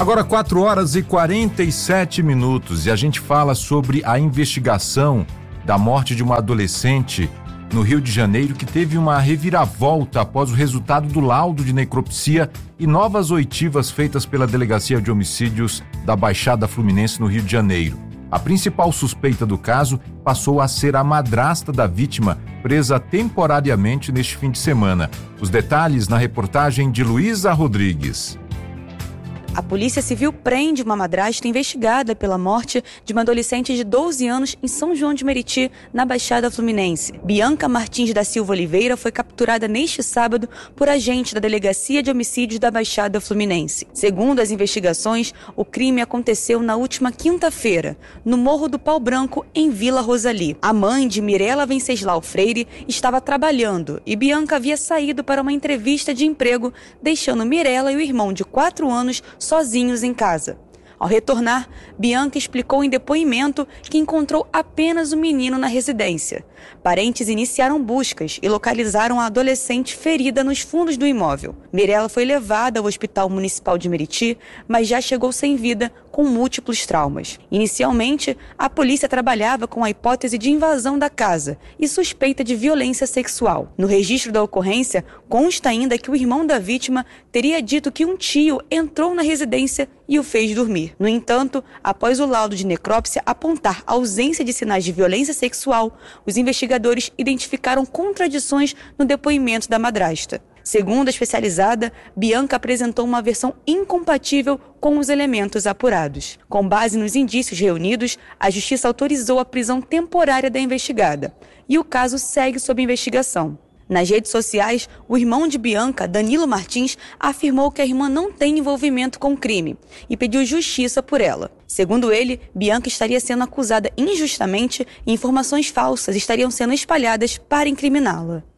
Agora 4h47 e a gente fala sobre a investigação da morte de uma adolescente no Rio de Janeiro que teve uma reviravolta após o resultado do laudo de necropsia e novas oitivas feitas pela Delegacia de Homicídios da Baixada Fluminense no Rio de Janeiro. A principal suspeita do caso passou a ser a madrasta da vítima, presa temporariamente neste fim de semana. Os detalhes na reportagem de Luísa Rodrigues. A Polícia Civil prende uma madrasta investigada pela morte de uma adolescente de 12 anos em São João de Meriti, na Baixada Fluminense. Bianca Martins da Silva Oliveira foi capturada neste sábado por agentes da Delegacia de Homicídios da Baixada Fluminense. Segundo as investigações, o crime aconteceu na última quinta-feira, no Morro do Pau Branco, em Vila Rosali. A mãe de Mirela Venceslau Freire estava trabalhando e Bianca havia saído para uma entrevista de emprego, deixando Mirela e o irmão de 4 anos sozinhos em casa. Ao retornar, Bianca explicou em depoimento que encontrou apenas o menino na residência. Parentes iniciaram buscas e localizaram a adolescente ferida nos fundos do imóvel. Mirela foi levada ao Hospital Municipal de Meriti, mas já chegou sem vida, com múltiplos traumas. Inicialmente, a polícia trabalhava com a hipótese de invasão da casa e suspeita de violência sexual. No registro da ocorrência, consta ainda que o irmão da vítima teria dito que um tio entrou na residência e o fez dormir. No entanto, após o laudo de necrópsia apontar ausência de sinais de violência sexual, os investigadores identificaram contradições no depoimento da madrasta. Segundo a especializada, Bianca apresentou uma versão incompatível com os elementos apurados. Com base nos indícios reunidos, a Justiça autorizou a prisão temporária da investigada e o caso segue sob investigação. Nas redes sociais, o irmão de Bianca, Danilo Martins, afirmou que a irmã não tem envolvimento com o crime e pediu justiça por ela. Segundo ele, Bianca estaria sendo acusada injustamente e informações falsas estariam sendo espalhadas para incriminá-la.